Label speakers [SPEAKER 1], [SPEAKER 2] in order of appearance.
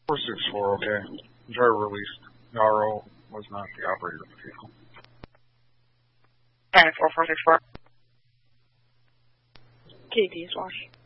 [SPEAKER 1] 464, okay. Driver released. Yarrow was not the operator of the vehicle.
[SPEAKER 2] 94464. KD Swash.